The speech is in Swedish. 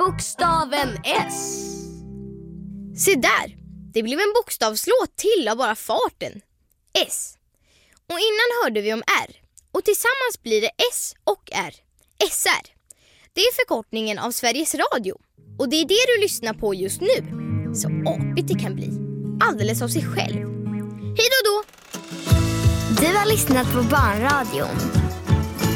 bokstaven S. Se där, det blev en bokstavslåt till av bara farten. S. Och innan hörde vi om R. Och tillsammans blir det S och R. SR. Det är förkortningen av Sveriges Radio. Och det är det du lyssnar på just nu. Så apigt det kan bli. Alldeles av sig själv. Hej då! Du har lyssnat på Barnradion.